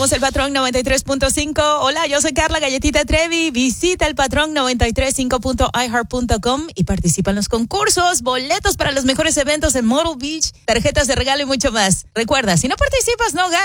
Somos el Patrón 93.5. Hola, yo soy Carla Galletita Trevi. Visita el Patrón 935.iheart.com y participa en los concursos, boletos para los mejores eventos en Myrtle Beach, tarjetas de regalo y mucho más. Recuerda, si no participas, no ganas.